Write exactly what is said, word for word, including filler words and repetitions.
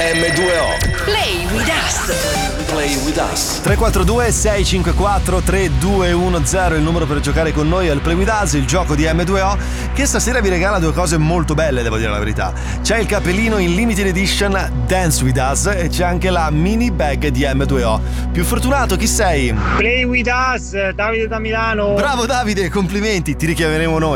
emme due o. Play with us. Play with us. tre quattro due sei cinque quattro tre due uno zero il numero per giocare con noi al Play with Us, il gioco di emme due o, che stasera vi regala due cose molto belle, devo dire la verità. C'è il capellino in limited edition Dance with Us e c'è anche la mini bag di emme due o. Più fortunato chi sei? Play with us, Davide da Milano. Bravo Davide, complimenti, ti richiameremo noi.